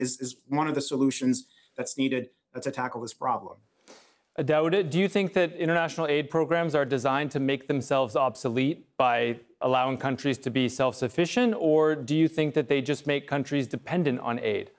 is one of the solutions that's needed to tackle this problem. Daouda, do you think that international aid programs are designed to make themselves obsolete by allowing countries to be self-sufficient, or do you think that they just make countries dependent on aid?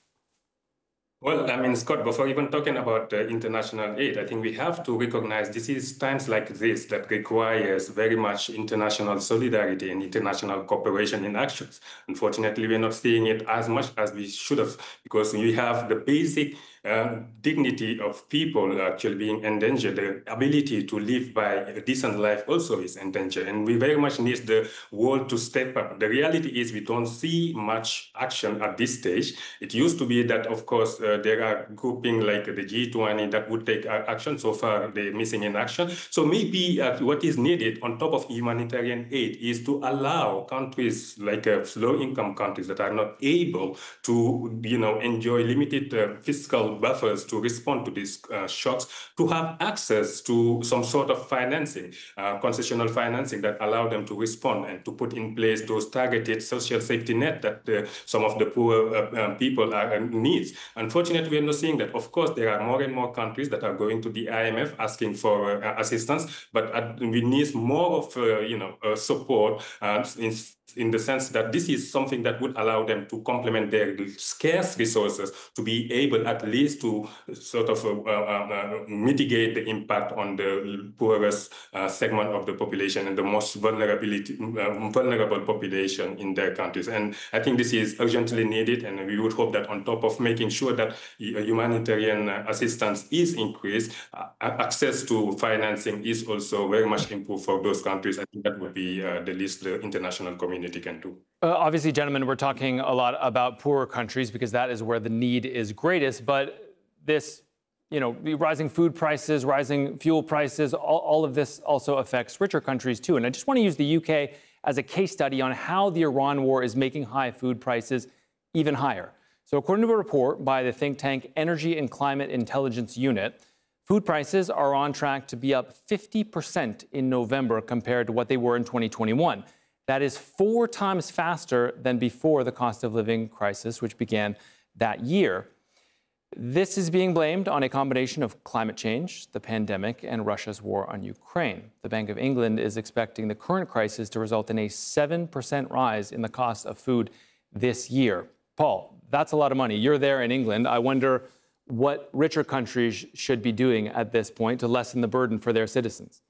Well, I mean, Scott, before even talking about international aid, I think we have to recognize this is times like this that requires very much international solidarity and international cooperation in actions. Unfortunately, we're not seeing it as much as we should have, because we have the basic dignity of people actually being endangered. The ability to live by a decent life also is endangered, and we very much need the world to step up. The reality is we don't see much action at this stage. It used to be that, of course, there are grouping like the G20 that would take action. So far, they're missing in action. So maybe what is needed on top of humanitarian aid is to allow countries like low-income countries that are not able to, enjoy limited fiscal buffers to respond to these shocks, to have access to some sort of financing, concessional financing that allow them to respond and to put in place those targeted social safety net that some of the poor people needs. Unfortunately, we are not seeing that. Of course, there are more and more countries that are going to the IMF asking for assistance, but we need more of support in the sense that this is something that would allow them to complement their scarce resources to be able at least to sort of mitigate the impact on the poorest segment of the population and the most vulnerable population in their countries. And I think this is urgently needed, and we would hope that on top of making sure that humanitarian assistance is increased, access to financing is also very much improved for those countries. I think that would be the least the international community can do. Obviously, gentlemen, we're talking a lot about poorer countries because that is where the need is greatest. But this, rising food prices, rising fuel prices, all of this also affects richer countries too. And I just want to use the UK as a case study on how the Iran war is making high food prices even higher. So according to a report by the think tank Energy and Climate Intelligence Unit, food prices are on track to be up 50% in November compared to what they were in 2021. That is 4 times faster than before the cost of living crisis, which began that year. This is being blamed on a combination of climate change, the pandemic, and Russia's war on Ukraine. The Bank of England is expecting the current crisis to result in a 7% rise in the cost of food this year. Paul, that's a lot of money. You're there in England. I wonder what richer countries should be doing at this point to lessen the burden for their citizens.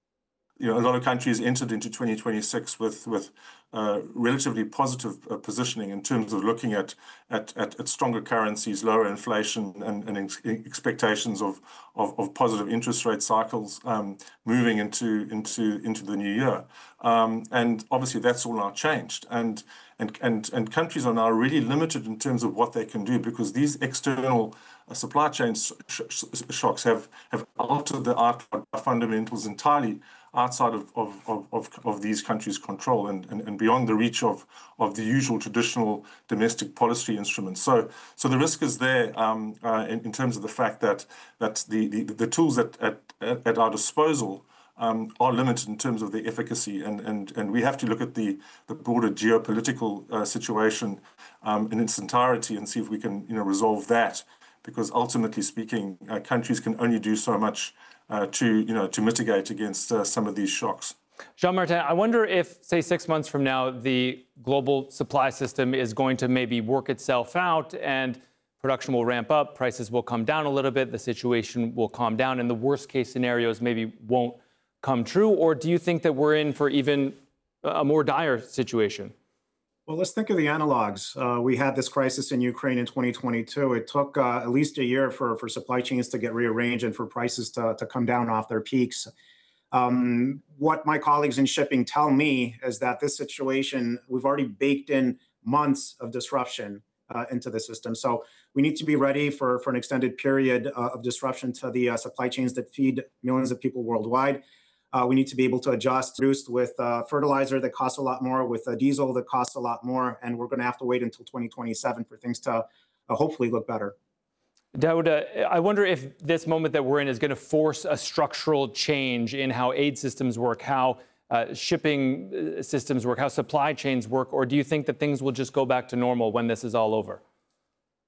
A lot of countries entered into 2026 with relatively positive positioning in terms of looking at stronger currencies, lower inflation, and expectations of positive interest rate cycles moving into the new year. And obviously, that's all now changed. And countries are now really limited in terms of what they can do because these external supply chain shocks have altered the fundamentals entirely outside of these countries' control and beyond the reach of the usual traditional domestic policy instruments. So the risk is there in terms of the fact that the tools at our disposal are limited in terms of their efficacy, and we have to look at the broader geopolitical situation in its entirety and see if we can resolve that, because ultimately speaking, countries can only do so much to mitigate against some of these shocks. Jean-Martin, I wonder if, say, 6 months from now, the global supply system is going to maybe work itself out and production will ramp up, prices will come down a little bit, the situation will calm down, and the worst-case scenarios maybe won't come true? Or do you think that we're in for even a more dire situation? Well, let's think of the analogs. We had this crisis in Ukraine in 2022. It took at least a year for supply chains to get rearranged and for prices to come down off their peaks. What my colleagues in shipping tell me is that this situation, we've already baked in months of disruption into the system. So we need to be ready for an extended period of disruption to the supply chains that feed millions of people worldwide. We need to be able to adjust, produced with fertilizer that costs a lot more, with diesel that costs a lot more, and we're going to have to wait until 2027 for things to hopefully look better. Daouda, I wonder if this moment that we're in is going to force a structural change in how aid systems work, how shipping systems work, how supply chains work, or do you think that things will just go back to normal when this is all over?